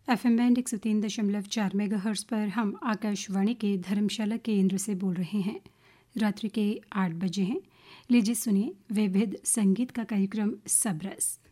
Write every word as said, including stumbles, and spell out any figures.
F M band एक सौ तीन दशमलव चार मेगा हर्ट्ज पर हम आकाशवाणी के धर्मशाला केंद्र से बोल रहे हैं। रात्रि के आठ बजे हैं। लीजिए सुनिए विविध संगीत का कार्यक्रम सबरस।